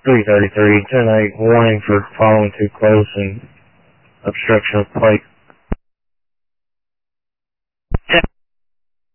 333, 10-8, warning for following too close and obstruction of plate